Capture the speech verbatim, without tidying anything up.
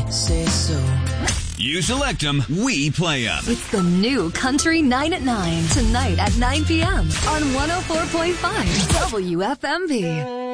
say so. You select them, we play them. It's the new Country Night at nine. Tonight at nine p.m. on one oh four point five W F M V.